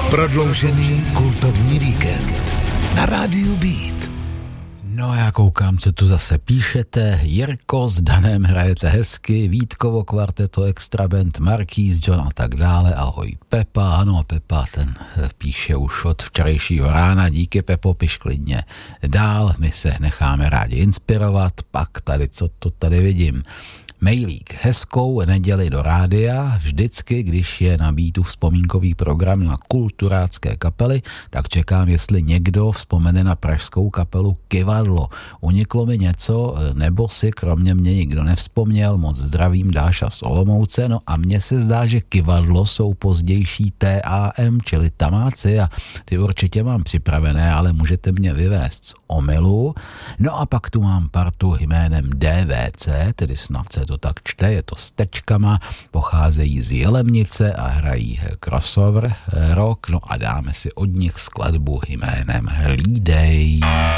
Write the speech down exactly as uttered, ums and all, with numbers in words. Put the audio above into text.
Prodloužený kultovní víkend na rádiu Beat. No já koukám, co tu zase píšete. Jirko, s Danem hrajete hezky, Vítkovo kvarteto, Extra Band, Marquis, John a tak dále. Ahoj Pepa, ano Pepa, ten píše už od včerejšího rána. Díky Pepo, piš klidně dál, my se necháme rádi inspirovat. Pak tady, co to tady vidím. Mailík, hezkou neděli do rádia, vždycky, když je na Beatu vzpomínkový program na kulturácké kapely, tak čekám, jestli někdo vzpomene na pražskou kapelu Kyvadlo. Uniklo mi něco, nebo si kromě mě nikdo nevzpomněl, moc zdravím Dáša z Olomouce, no a mně se zdá, že Kyvadlo jsou pozdější T A M, čili tamáci a ty určitě mám připravené, ale můžete mě vyvést z omylu. No a pak tu mám partu jménem D V C, tedy snad se to tak čte, je to s tečkama, pocházejí z Jelemnice a hrají crossover rock, no a dáme si od nich skladbu jménem Hlídej.